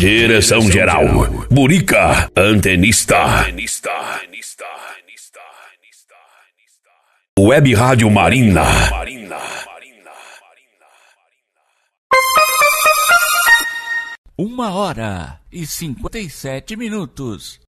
Direção geral, Murica Antenista. Web Rádio Marina. 1h57.